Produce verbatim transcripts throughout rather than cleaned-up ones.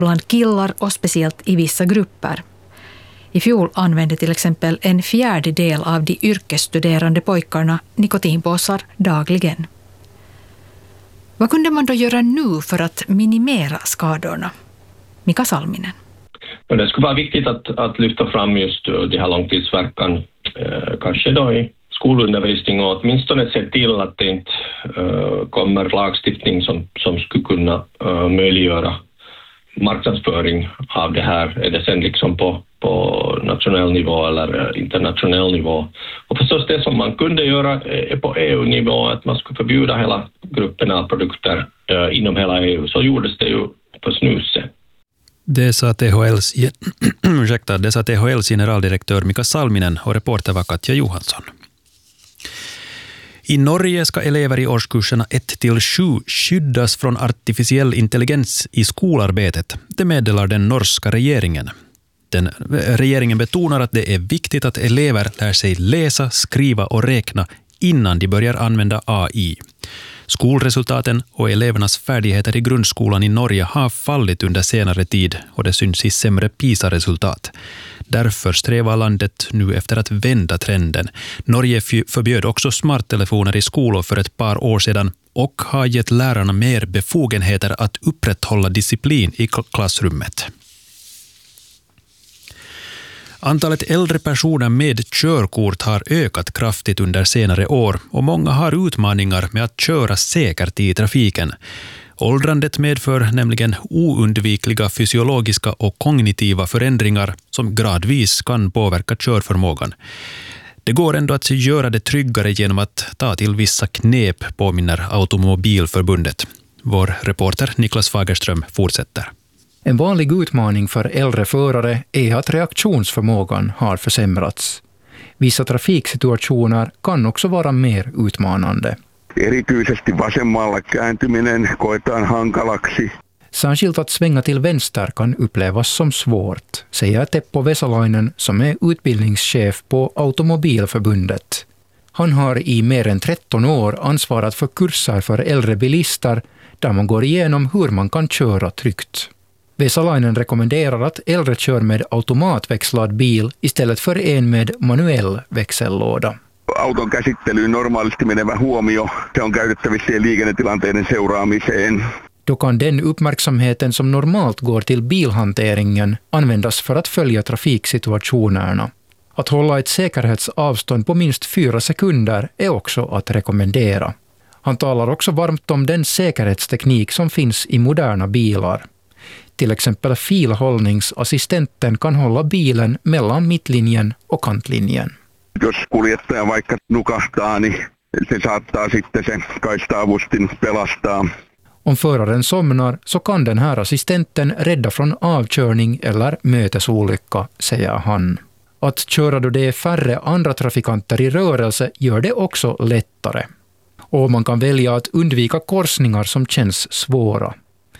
bland killar och speciellt i vissa grupper. I fjol använde till exempel en fjärdedel av de yrkesstuderande pojkarna nikotinpåsar dagligen. Vad kunde man då göra nu för att minimera skadorna? Mika Salminen. Det skulle vara viktigt att, att lyfta fram just det här långtidsverkan, eh, kanske då i skolundervisning, och åtminstone se till att det inte eh, kommer lagstiftning som, som skulle kunna eh, möjliggöra marknadsföring av det här. Är det sen liksom på, på nationell nivå eller internationell nivå? Och förstås det som man kunde göra är på E U-nivå, att man skulle förbjuda hela gruppen av produkter eh, inom hela E U. Så gjordes det ju på snuset. Det sa T H L:s, ursäkta, det sa T H L:s generaldirektör Mika Salminen och reporter var Katja Johansson. I Norge ska elever i årskurserna ett till sju skyddas från artificiell intelligens i skolarbetet. Det meddelar den norska regeringen. Den, regeringen betonar att det är viktigt att elever lär sig läsa, skriva och räkna innan de börjar använda A I. Skolresultaten och elevernas färdigheter i grundskolan i Norge har fallit under senare tid och det syns i sämre PISA-resultat. Därför strävar landet nu efter att vända trenden. Norge förbjöd också smarttelefoner i skolor för ett par år sedan och har gett lärarna mer befogenheter att upprätthålla disciplin i klassrummet. Antalet äldre personer med körkort har ökat kraftigt under senare år och många har utmaningar med att köra säkert i trafiken. Åldrandet medför nämligen oundvikliga fysiologiska och kognitiva förändringar som gradvis kan påverka körförmågan. Det går ändå att göra det tryggare genom att ta till vissa knep, påminner Automobilförbundet. Vår reporter Niklas Fagerström fortsätter. En vanlig utmaning för äldre förare är att reaktionsförmågan har försämrats. Vissa trafiksituationer kan också vara mer utmanande. Erityisesti vasemmalla kääntyminen koetaan hankalaksi. Särskilt att svänga till vänster kan upplevas som svårt, säger Teppo Vesalainen som är utbildningschef på Automobilförbundet. Han har i mer än tretton år ansvarat för kurser för äldre bilister där man går igenom hur man kan köra tryggt. Vesalainen rekommenderar att äldre kör med automatväxlad bil istället för en med manuell växellåda. Auton käsittelyyn normaalisti menevä huomio, se on käytettävissä liikennetilanteiden seuraamiseen. Då kan den uppmärksamheten som normalt går till bilhanteringen användas för att följa trafiksituationerna. Att hålla ett säkerhetsavstånd på minst fyra sekunder är också att rekommendera. Han talar också varmt om den säkerhetsteknik som finns i moderna bilar. Till exempel filhållningsassistenten kan hålla bilen mellan mittlinjen och kantlinjen. Jos kuljettaja vaikka nukahtaa, niin se saattaa sitten se kaista-avustin pelastaa. Om föraren somnar så kan den här assistenten rädda från avkörning eller mötesolycka, säger han. Att köra då det är färre andra trafikanter i rörelse gör det också lättare. Och man kan välja att undvika korsningar som känns svåra.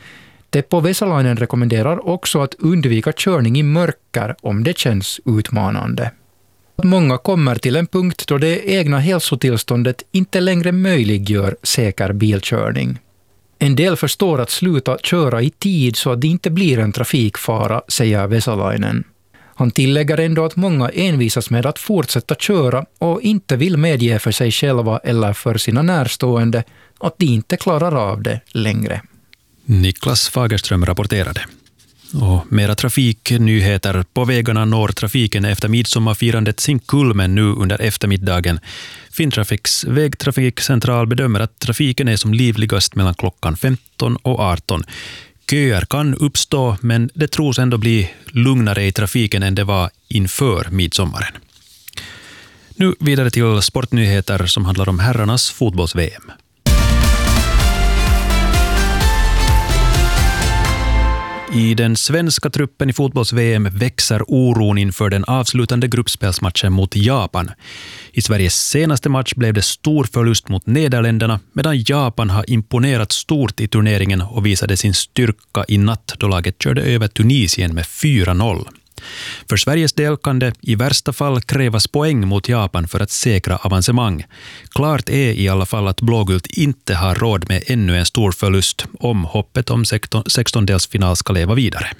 Teppo Vesalainen rekommenderar också att undvika körning i mörker om det känns utmanande. Många kommer till en punkt då det egna hälsotillståndet inte längre möjliggör säker bilkörning. En del förstår att sluta köra i tid så att det inte blir en trafikfara, säger Vesalainen. Han tillägger ändå att många envisas med att fortsätta köra och inte vill medge för sig själva eller för sina närstående att de inte klarar av det längre. Niklas Fagerström rapporterade. Och mera trafiknyheter. På vägarna når trafiken efter midsommarfirandet sin kulmen nu under eftermiddagen. Finntrafiks vägtrafikcentral bedömer att trafiken är som livligast mellan klockan femton och arton. Köer kan uppstå, men det tros ändå bli lugnare i trafiken än det var inför midsommaren. Nu vidare till sportnyheter som handlar om herrarnas fotbolls-V M. I den svenska truppen i fotbolls-V M växer oron inför den avslutande gruppspelsmatchen mot Japan. I Sveriges senaste match blev det stor förlust mot Nederländerna, medan Japan har imponerat stort i turneringen och visade sin styrka i natt då laget körde över Tunisien med fyra noll. För Sveriges del kan det i värsta fall krävas poäng mot Japan för att säkra avancemang. Klart är i alla fall att blågult inte har råd med ännu en stor förlust om hoppet om sextondelsfinal ska leva vidare.